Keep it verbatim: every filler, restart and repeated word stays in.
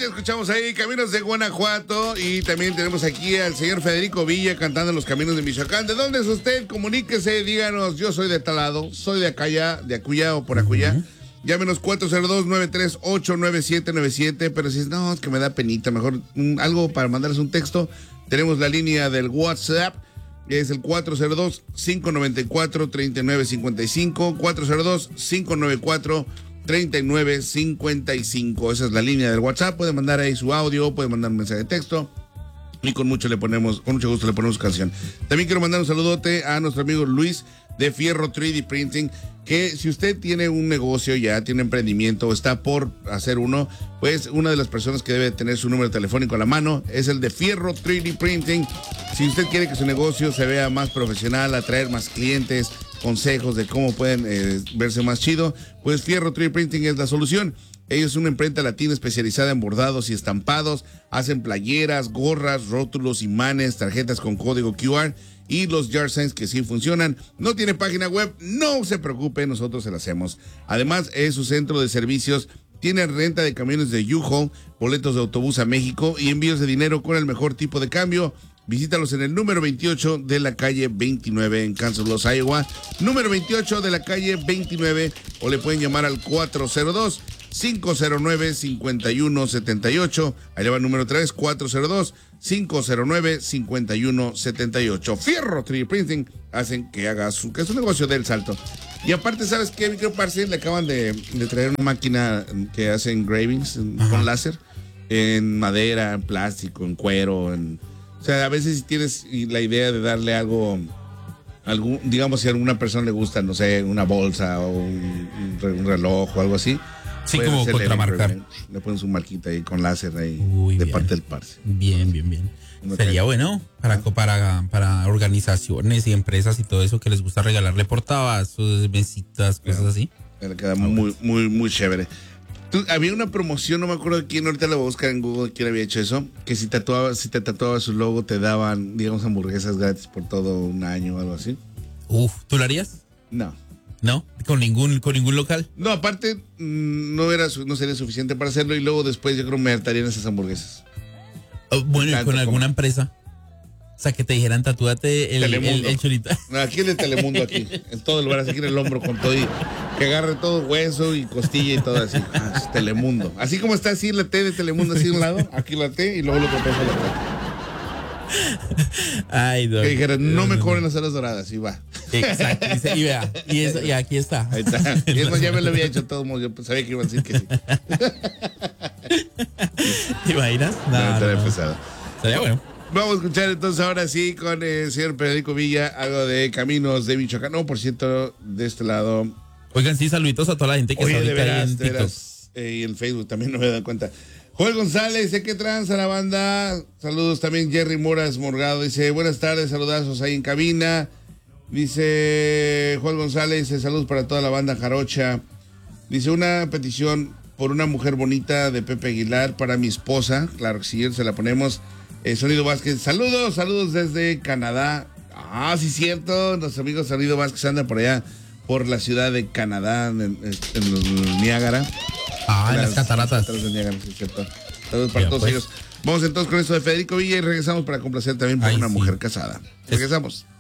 ya escuchamos ahí Caminos de Guanajuato y también tenemos aquí al señor Federico Villa cantando Los Caminos de Michoacán. ¿De dónde es usted? Comuníquese, díganos, yo soy de tal lado, soy de acá ya, de acullá o por acullá. Uh-huh. Llámenos cuatro cero dos, nueve tres ocho, nueve siete nueve siete, pero si es, no, es que me da penita, mejor um, algo para mandarles un texto. Tenemos la línea del WhatsApp, es el cuatro cero dos, cinco nueve cuatro, tres nueve cinco cinco, cuatro cero dos, cinco nueve cuatro, tres nueve cinco cinco. Esa es la línea del WhatsApp. Puede mandar ahí su audio, puede mandar un mensaje de texto y con mucho le ponemos, con mucho gusto le ponemos canción. También quiero mandar un saludote a nuestro amigo Luis de Fierro tres D Printing, que si usted tiene un negocio ya, tiene un emprendimiento o está por hacer uno, pues una de las personas que debe tener su número telefónico a la mano es el de Fierro tres D Printing. Si usted quiere que su negocio se vea más profesional, atraer más clientes, consejos de cómo pueden eh, verse más chido, pues Fierro tres D Printing es la solución. Ellos son una imprenta latina especializada en bordados y estampados, hacen playeras, gorras, rótulos, imanes, tarjetas con código Q R y los yard signs que sí funcionan. No tiene página web, no se preocupe, nosotros se la hacemos. Además, es su centro de servicios, tiene renta de camiones de U-Haul, boletos de autobús a México y envíos de dinero con el mejor tipo de cambio. Visítalos en el número veintiocho de la calle veintinueve en Kansas Bluffs, Iowa. Número veintiocho de la calle veintinueve, o le pueden llamar al cuatro cero dos, cinco cero nueve, cinco uno siete ocho. Ahí le va el número tres, cuatro cero dos, cinco cero nueve, cinco uno siete ocho. Fierro tres D Printing hacen que haga su, que es un negocio del salto. Y aparte, ¿sabes qué, Micro Parce? Le acaban de, de traer una máquina que hace engravings con láser, en madera, en plástico, en cuero, en... O sea, a veces si tienes la idea de darle algo, algún, digamos, si a alguna persona le gusta, no sé, una bolsa o un, un reloj o algo así. Sí, como contramarcar. Le pones un marquita ahí con láser ahí. Uy, de bien. Parte del parce. Bien, bien, bien. No Sería bueno para, para, para organizaciones y empresas y todo eso que les gusta regalarle portavasos, mesitas, cosas claro. así. Le queda muy, muy, muy chévere. Tú, había una promoción, no me acuerdo de quién, ahorita la voy a buscar en Google, quién había hecho eso, que si tatuabas, si te tatuabas su logo te daban, digamos, hamburguesas gratis por todo un año o algo así. Uf, ¿tú lo harías? No. ¿No? ¿Con ningún, con ningún local? No, aparte, no era no sería suficiente para hacerlo y luego después yo creo me hartarían esas hamburguesas. Oh, bueno, ¿y con alguna como... empresa? O sea, que te dijeran, tatúate el, el, el chorito. No, aquí en el Telemundo, aquí, en todo el brazo, aquí en el hombro, con todo y que agarre todo hueso y costilla y todo así. Ah, es Telemundo. Así como está así la T de Telemundo, así de un lado, aquí la T y luego lo protejo la T. Ay, no. Que dijeran, no me cobren las horas doradas, y va. Exacto, y vea, y, eso, y aquí está. Ahí está. Y es más, ya me lo había hecho todo, yo sabía que iba a decir que sí. ¿Te imaginas? No, no, estaría no. pesado. Estaría bueno. Vamos a escuchar entonces ahora sí con el señor Federico Villa algo de Caminos de Michoacán. No, por cierto, de este lado. Oigan, sí, saluditos a toda la gente que Oye, está ahorita de veras, ahí en de veras, eh, y en Facebook también no me dan cuenta. Joel González, ¿de qué tranza la banda? Saludos también Jerry Moras Morgado. Dice, buenas tardes, saludazos ahí en cabina. Dice Joel González, saludos para toda la banda jarocha. Dice, una petición por una mujer bonita de Pepe Aguilar para mi esposa. Claro que sí, se la ponemos. Eh, Sonido Vázquez, saludos, saludos desde Canadá. Ah, sí, cierto, nuestro amigo Sonido Vázquez anda por allá, por la ciudad de Canadá, en, en, en los Niágara. Ah, en las, las cataratas. De Niágara, sí, cierto. Saludos para ya, todos pues. ellos. Vamos entonces con esto de Federico Villa y regresamos para complacer también por Ay, una sí. mujer casada. Regresamos.